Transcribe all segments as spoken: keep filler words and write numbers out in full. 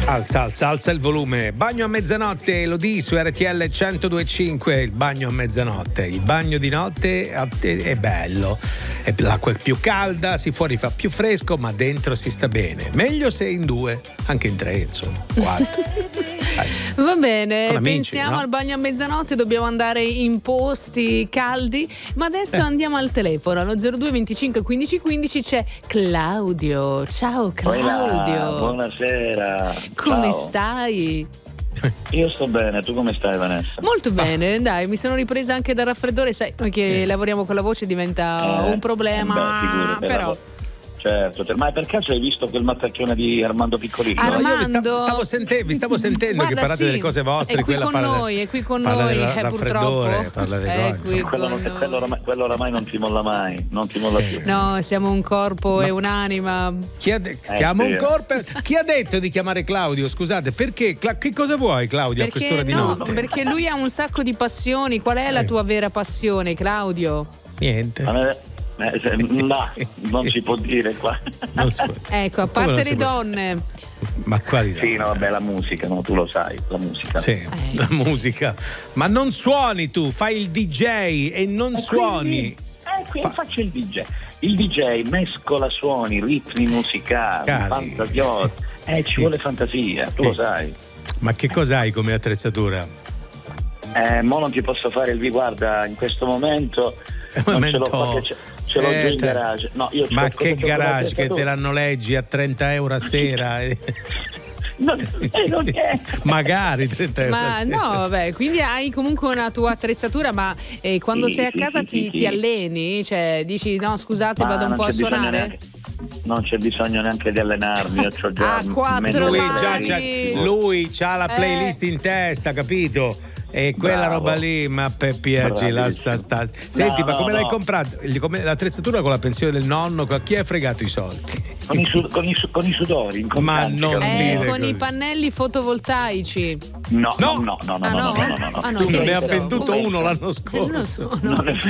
Alza, alza, alza il volume. Bagno a mezzanotte, Elodie su R T L centodue e cinque. Il bagno a mezzanotte. Il bagno di notte è bello. L'acqua è più calda, si fuori fa più fresco, ma dentro si sta bene. Meglio se in due, anche in tre, insomma. Va bene, amici, pensiamo no? al bagno a mezzanotte, dobbiamo andare in posti caldi, ma adesso Eh. andiamo al telefono, allo zero due venticinque quindici quindici c'è Claudio. Ciao Claudio. Hola, buonasera. Come Ciao. stai? Io sto bene, tu come stai, Vanessa? Molto bene, dai, mi sono ripresa anche dal raffreddore, sai noi che Eh. lavoriamo con la voce diventa Eh, un problema, beh, figurati, però la- Certo, cioè, ma per caso hai visto quel mattacchione di Armando Piccolino? Armando- No, io vi stavo, stavo sente- vi stavo sentendo Guarda, che parlate sì, delle cose vostre. è qui quella con parla noi, è qui con parla noi, del eh, raffreddore, purtroppo. parla delle È cose. qui quello, non- con noi. quello oramai, quello oramai non ti molla mai, non ti molla più. No, siamo un corpo e un'anima. Chi ha de- siamo sì. un corpo. Chi ha detto di chiamare Claudio? Scusate, perché? Cla- che cosa vuoi, Claudio, a Perché, quest'ora di no, notte? perché lui ha un sacco di passioni. Qual è la Eh. tua vera passione, Claudio? Niente. A me- eh, se- no, non si può dire qua. Non si può. Ecco, a Come non parte si le può? donne. Ma quali? Sì, no, vabbè, la musica, no, tu lo sai, la musica. Sì, la musica. Ma non suoni tu, fai il D J e non E suoni. quindi- Eh, qui faccio il D J. Il D J mescola suoni, ritmi musicali, Cali. fantasiosi. Eh, ci vuole fantasia, tu lo Sì. sai. Ma che cos'hai come attrezzatura? Eh, mo non ti posso fare il vi guarda in questo momento. Non ce l'ho qua, che ce, ce l'ho Eh, giù in te- garage. No, io ce Ma l'ho- che c'ho quella garage che te attrezzatura. la noleggi a trenta euro a sera? eh? Non, eh, non è. Magari trenta euro a Ma sera. no, vabbè, quindi hai comunque una tua attrezzatura, ma eh, quando Sì, sei a sì, casa sì, ti, sì, ti sì. alleni? Cioè, dici no, scusate, Ma vado un non po' a c'è bisogno suonare? neanche- Non c'è bisogno neanche di allenarmi, io c'ho già Ah, quattro meno- Lui, mani. già, c'ha, lui c'ha la playlist in testa, capito? E quella Bravo. roba lì, ma Peppiaggi, lascia sta. Senti, No, ma no, come l'hai no. comprato? Gli- come- L'attrezzatura con la pensione del nonno, a chi hai fregato i soldi? Con i, su- con i su- con i sudori in Ma contanti, non capito? Eh, dire con così. i pannelli fotovoltaici. No, No. no, no, no, no, Ah, no, no? no, no, no, no. Ah, no, Tu che ne ne ha so. venduto Come- uno l'anno Non lo scorso. so, no. Non è-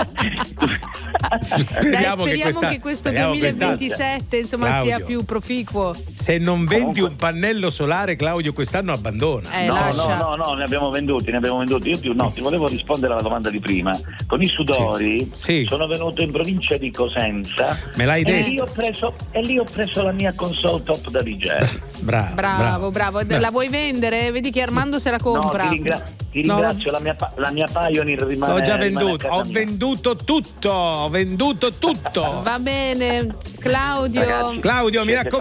Dai, speriamo che, questa- questo speriamo che duemilaventisette insomma Claudio, sia più proficuo. Se non vendi Comunque- un pannello solare, Claudio, quest'anno abbandona. Eh, No, lascia. no, no, no, ne abbiamo venduti, ne abbiamo venduti. Io ti, no, ti volevo rispondere alla domanda di prima. Con i sudori Sì. Sì. sono venuto in provincia di Cosenza Me l'hai e detto. lì ho preso, e lì ho preso la mia console top da D J. Bravo, Bravo, bravo. La vuoi vendere? Vedi che Armando se la No, compra. ti, ringra- ti No, ringrazio, la, mia, pa- la mia Pioneer rimane. L'ho già rimane a venduto, casa ho mia. venduto tutto, ho venduto tutto. Va bene, Claudio. Ragazzi, Claudio, mi siete raccomando.